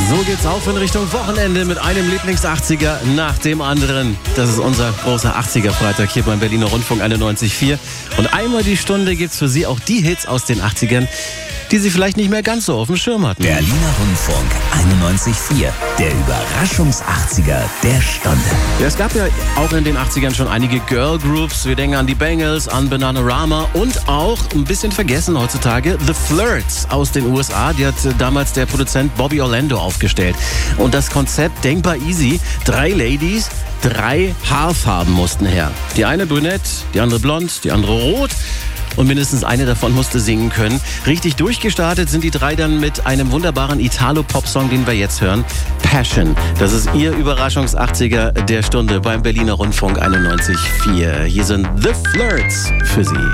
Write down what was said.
So geht's auf in Richtung Wochenende mit einem Lieblings-80er nach dem anderen. Das ist unser großer 80er-Freitag hier beim Berliner Rundfunk 91.4. Und einmal die Stunde gibt's für Sie auch die Hits aus den 80ern, die Sie vielleicht nicht mehr ganz so auf dem Schirm hatten. Berliner Rundfunk 91.4, der Überraschungs-80er der Stunde. Ja, es gab ja auch in den 80ern schon einige Girl-Groups. Wir denken an die Bangles, an Bananarama und auch, ein bisschen vergessen heutzutage, The Flirts aus den USA. Die hat damals der Produzent Bobby Orlando aufgestellt. Und das Konzept denkbar easy. 3 Ladies, 3 Haarfarben mussten her. Die eine brünett, die andere blond, die andere rot. Und mindestens eine davon musste singen können. Richtig durchgestartet sind die 3 dann mit einem wunderbaren Italo-Pop-Song, den wir jetzt hören. Passion. Das ist Ihr Überraschungs-80er der Stunde beim Berliner Rundfunk 91.4. Hier sind The Flirts für Sie.